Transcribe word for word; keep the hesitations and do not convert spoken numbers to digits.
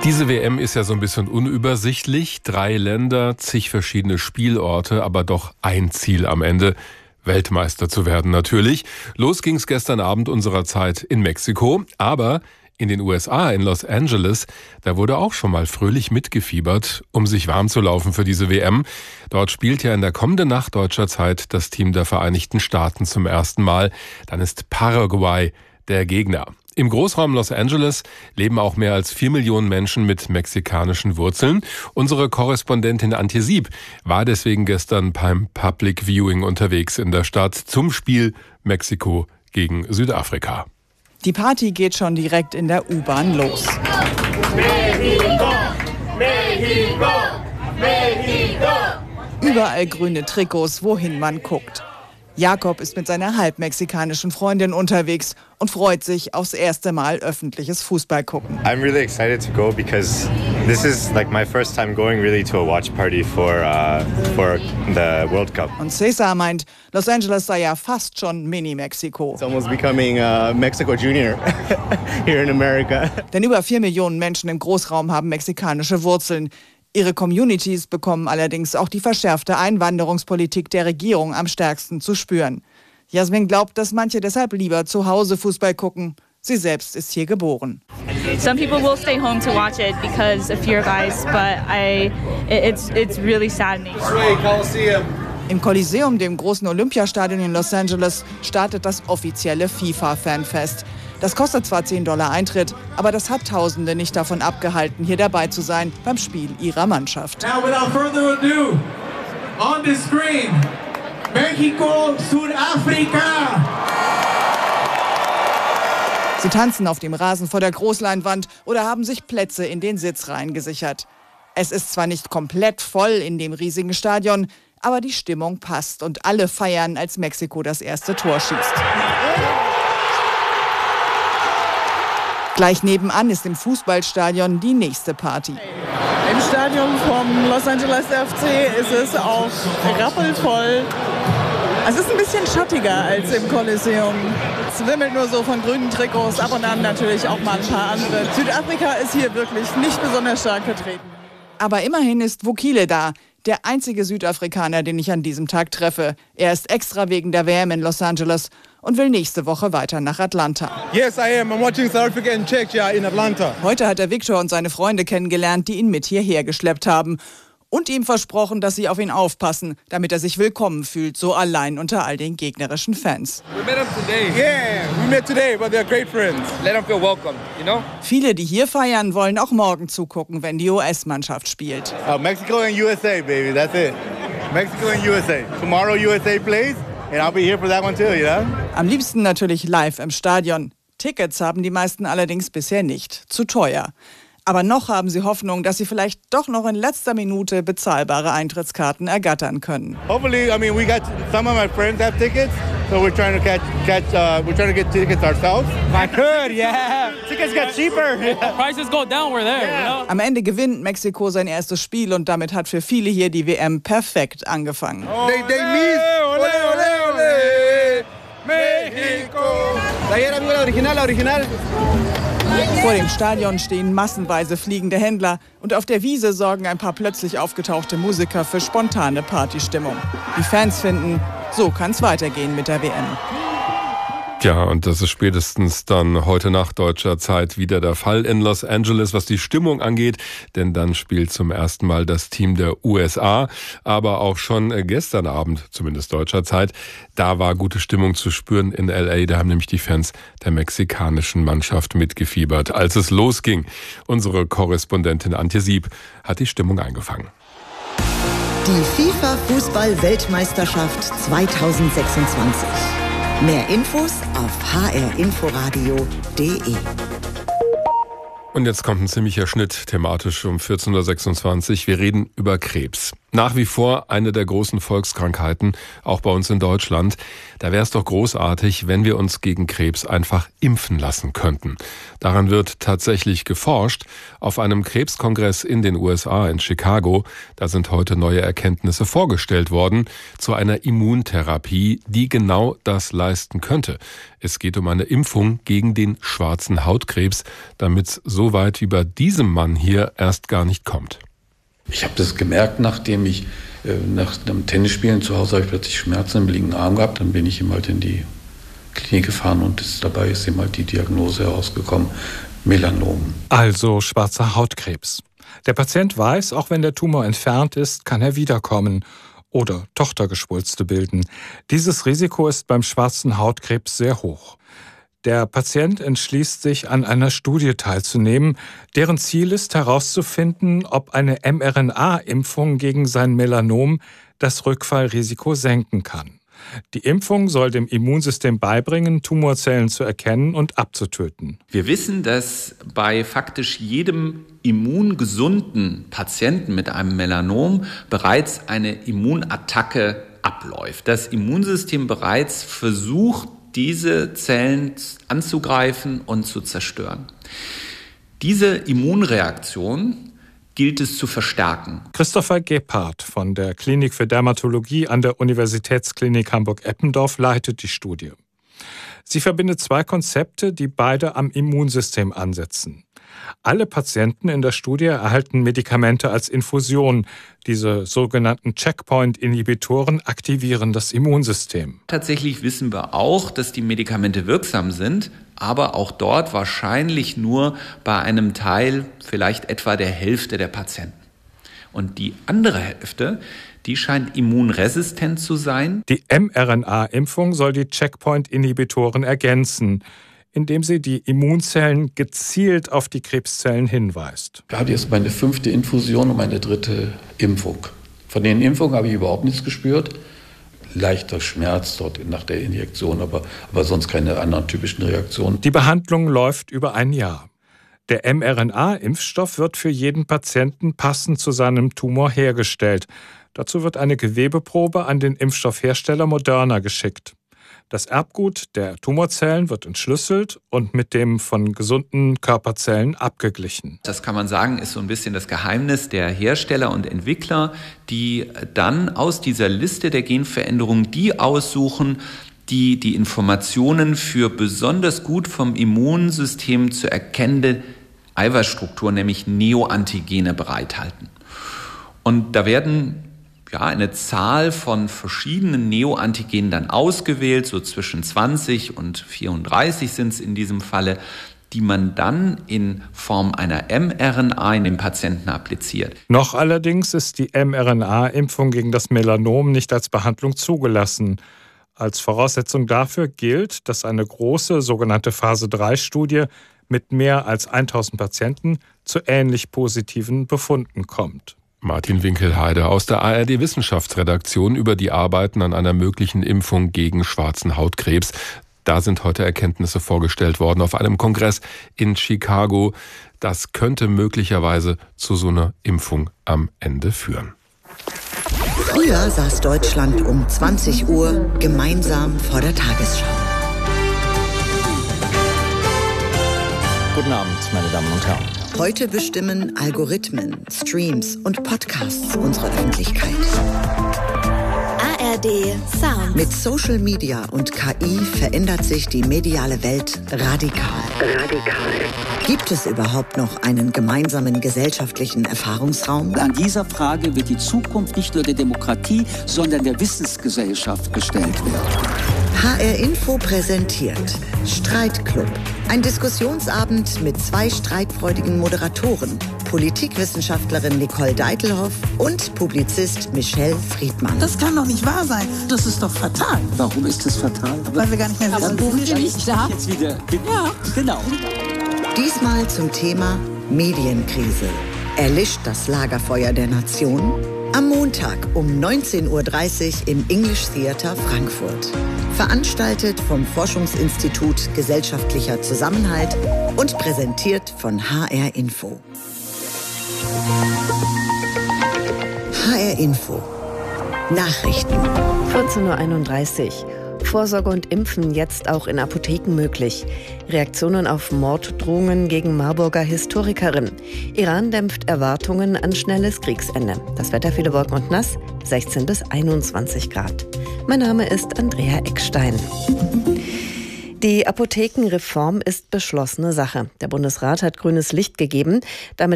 Diese W M ist ja so ein bisschen unübersichtlich. Drei Länder, zig verschiedene Spielorte, aber doch ein Ziel am Ende: Weltmeister zu werden natürlich. Los ging's gestern Abend unserer Zeit in Mexiko, aber in den U S A, in Los Angeles, da wurde auch schon mal fröhlich mitgefiebert, um sich warm zu laufen für diese W M. Dort spielt ja in der kommenden Nacht deutscher Zeit das Team der Vereinigten Staaten zum ersten Mal. Dann ist Paraguay der Gegner. Im Großraum Los Angeles leben auch mehr als vier Millionen Menschen mit mexikanischen Wurzeln. Unsere Korrespondentin Antje Sieb war deswegen gestern beim Public Viewing unterwegs in der Stadt zum Spiel Mexiko gegen Südafrika. Die Party geht schon direkt in der U-Bahn los. Mexiko, Mexiko, Mexiko. Überall grüne Trikots, wohin man guckt. Jakob ist mit seiner halbmexikanischen Freundin unterwegs und freut sich aufs erste Mal öffentliches Fußball gucken. I'm really excited to go because this is like my first time going really to a watch party for uh, for the World Cup. Und Cesar meint, Los Angeles sei ja fast schon Mini-Mexiko. It's almost becoming uh, Mexico Junior here in America. Denn über vier Millionen Menschen im Großraum haben mexikanische Wurzeln. Ihre Communities bekommen allerdings auch die verschärfte Einwanderungspolitik der Regierung am stärksten zu spüren. Jasmin glaubt, dass manche deshalb lieber zu Hause Fußball gucken. Sie selbst ist hier geboren. Some people will stay home to watch it because of fear guys, but I, it's it's really saddening. Im Coliseum, dem großen Olympiastadion in Los Angeles, startet das offizielle FIFA-Fanfest. Das kostet zwar zehn Dollar Eintritt, aber das hat Tausende nicht davon abgehalten, hier dabei zu sein beim Spiel ihrer Mannschaft. Now without further ado, on the screen, Mexico, Südafrika. Sie tanzen auf dem Rasen vor der Großleinwand oder haben sich Plätze in den Sitzreihen gesichert. Es ist zwar nicht komplett voll in dem riesigen Stadion, aber die Stimmung passt und alle feiern, als Mexiko das erste Tor schießt. Gleich nebenan ist im Fußballstadion die nächste Party. Im Stadion vom Los Angeles F C ist es auch rappelvoll. Es ist ein bisschen schattiger als im Coliseum. Es wimmelt nur so von grünen Trikots, ab und an natürlich auch mal ein paar andere. Südafrika ist hier wirklich nicht besonders stark vertreten. Aber immerhin ist Vukile da, der einzige Südafrikaner, den ich an diesem Tag treffe. Er ist extra wegen der W M in Los Angeles und will nächste Woche weiter nach Atlanta. Yes, I am. I'm watching South Africa and Czechia in Atlanta. Heute hat er Victor und seine Freunde kennengelernt, die ihn mit hierher geschleppt haben. Und ihm versprochen, dass sie auf ihn aufpassen, damit er sich willkommen fühlt, so allein unter all den gegnerischen Fans. We met them today. Yeah, we met today, but they're great friends. Let them feel welcome, you know? Viele, die hier feiern, wollen auch morgen zugucken, wenn die U S-Mannschaft spielt. Uh, Mexico and U S A, baby, that's it. Mexico and U S A. Tomorrow U S A plays, and I'll be here for that one too, you know? Am liebsten natürlich live im Stadion. Tickets haben die meisten allerdings bisher nicht. Zu teuer. Aber noch haben sie Hoffnung, dass sie vielleicht doch noch in letzter Minute bezahlbare Eintrittskarten ergattern können. Hopefully, I mean, we got some of my friends have tickets, so we're trying to catch, catch, uh, we're trying to get tickets ourselves. I could, yeah. Tickets got cheaper. Prices go down, we're there, you know? Am Ende gewinnt Mexiko sein erstes Spiel und damit hat für viele hier die W M perfekt angefangen. They, they miss. Ole, ole, ole. Mexico. La original, la original. Vor dem Stadion stehen massenweise fliegende Händler und auf der Wiese sorgen ein paar plötzlich aufgetauchte Musiker für spontane Partystimmung. Die Fans finden, so kann's weitergehen mit der W M. Ja, und das ist spätestens dann heute Nacht deutscher Zeit wieder der Fall in Los Angeles, was die Stimmung angeht. Denn dann spielt zum ersten Mal das Team der U S A. Aber auch schon gestern Abend, zumindest deutscher Zeit, da war gute Stimmung zu spüren in L A. Da haben nämlich die Fans der mexikanischen Mannschaft mitgefiebert, als es losging. Unsere Korrespondentin Antje Sieb hat die Stimmung eingefangen. Die FIFA-Fußball-Weltmeisterschaft zweitausendsechsundzwanzig. Mehr Infos auf h r inforadio punkt d e. Und jetzt kommt ein ziemlicher Schnitt thematisch um vierzehn Uhr sechsundzwanzig. Wir reden über Krebs. Nach wie vor eine der großen Volkskrankheiten, auch bei uns in Deutschland. Da wäre es doch großartig, wenn wir uns gegen Krebs einfach impfen lassen könnten. Daran wird tatsächlich geforscht. Auf einem Krebskongress in den U S A, in Chicago, da sind heute neue Erkenntnisse vorgestellt worden zu einer Immuntherapie, die genau das leisten könnte. Es geht um eine Impfung gegen den schwarzen Hautkrebs, damit es so weit wie bei diesem Mann hier erst gar nicht kommt. Ich habe das gemerkt, nachdem ich äh, nach einem Tennisspielen zu Hause habe ich plötzlich Schmerzen im linken Arm gehabt. Dann bin ich ihm halt in die Klinik gefahren und das, dabei ist ihm halt die Diagnose herausgekommen, Melanom. Also schwarzer Hautkrebs. Der Patient weiß, auch wenn der Tumor entfernt ist, kann er wiederkommen oder Tochtergeschwulste bilden. Dieses Risiko ist beim schwarzen Hautkrebs sehr hoch. Der Patient entschließt sich, an einer Studie teilzunehmen, deren Ziel ist, herauszufinden, ob eine mRNA-Impfung gegen sein Melanom das Rückfallrisiko senken kann. Die Impfung soll dem Immunsystem beibringen, Tumorzellen zu erkennen und abzutöten. Wir wissen, dass bei faktisch jedem immungesunden Patienten mit einem Melanom bereits eine Immunattacke abläuft. Das Immunsystem bereits versucht, diese Zellen anzugreifen und zu zerstören. Diese Immunreaktion gilt es zu verstärken. Christopher Gebhardt von der Klinik für Dermatologie an der Universitätsklinik Hamburg-Eppendorf leitet die Studie. Sie verbindet zwei Konzepte, die beide am Immunsystem ansetzen. Alle Patienten in der Studie erhalten Medikamente als Infusion. Diese sogenannten Checkpoint-Inhibitoren aktivieren das Immunsystem. Tatsächlich wissen wir auch, dass die Medikamente wirksam sind, aber auch dort wahrscheinlich nur bei einem Teil, vielleicht etwa der Hälfte der Patienten. Und die andere Hälfte, die scheint immunresistent zu sein. Die mRNA-Impfung soll die Checkpoint-Inhibitoren ergänzen, indem sie die Immunzellen gezielt auf die Krebszellen hinweist. Ich hatte jetzt meine fünfte Infusion und meine dritte Impfung. Von den Impfungen habe ich überhaupt nichts gespürt. Leichter Schmerz dort nach der Injektion, aber, aber sonst keine anderen typischen Reaktionen. Die Behandlung läuft über ein Jahr. Der mRNA-Impfstoff wird für jeden Patienten passend zu seinem Tumor hergestellt. Dazu wird eine Gewebeprobe an den Impfstoffhersteller Moderna geschickt. Das Erbgut der Tumorzellen wird entschlüsselt und mit dem von gesunden Körperzellen abgeglichen. Das kann man sagen, ist so ein bisschen das Geheimnis der Hersteller und Entwickler, die dann aus dieser Liste der Genveränderungen die aussuchen, die die Informationen für besonders gut vom Immunsystem zu erkennende Eiweißstrukturen, nämlich Neoantigene, bereithalten. Und da werden ja, eine Zahl von verschiedenen Neoantigenen dann ausgewählt, so zwischen zwanzig und vierunddreißig sind es in diesem Falle, die man dann in Form einer mRNA in den Patienten appliziert. Noch allerdings ist die mRNA-Impfung gegen das Melanom nicht als Behandlung zugelassen. Als Voraussetzung dafür gilt, dass eine große sogenannte Phase drei Studie mit mehr als tausend Patienten zu ähnlich positiven Befunden kommt. Martin Winkelheide aus der A R D-Wissenschaftsredaktion über die Arbeiten an einer möglichen Impfung gegen schwarzen Hautkrebs. Da sind heute Erkenntnisse vorgestellt worden auf einem Kongress in Chicago. Das könnte möglicherweise zu so einer Impfung am Ende führen. Früher saß Deutschland um zwanzig Uhr gemeinsam vor der Tagesschau. Guten Abend, meine Damen und Herren. Heute bestimmen Algorithmen, Streams und Podcasts unsere Öffentlichkeit. A R D Sound. Mit Social Media und K I verändert sich die mediale Welt radikal. Radikal. Gibt es überhaupt noch einen gemeinsamen gesellschaftlichen Erfahrungsraum? An dieser Frage wird die Zukunft nicht nur der Demokratie, sondern der Wissensgesellschaft gestellt werden. H R Info präsentiert Streitclub. Ein Diskussionsabend mit zwei streitfreudigen Moderatoren. Politikwissenschaftlerin Nicole Deitelhoff und Publizist Michelle Friedmann. Das kann doch nicht wahr sein. Das ist doch fatal. Warum ist es fatal? Weil wir gar nicht mehr wissen, wo wir nicht da. Jetzt wieder. Ja. Genau. Diesmal zum Thema Medienkrise. Erlischt das Lagerfeuer der Nation? Am Montag um neunzehn Uhr dreißig im English Theater Frankfurt. Veranstaltet vom Forschungsinstitut Gesellschaftlicher Zusammenhalt und präsentiert von H R Info. H R Info. Nachrichten. vierzehn Uhr einunddreißig. Vorsorge und Impfen jetzt auch in Apotheken möglich. Reaktionen auf Morddrohungen gegen Marburger Historikerin. Iran dämpft Erwartungen an schnelles Kriegsende. Das Wetter viele Wolken und nass, sechzehn bis einundzwanzig Grad. Mein Name ist Andrea Eckstein. Die Apothekenreform ist beschlossene Sache. Der Bundesrat hat grünes Licht gegeben. Damit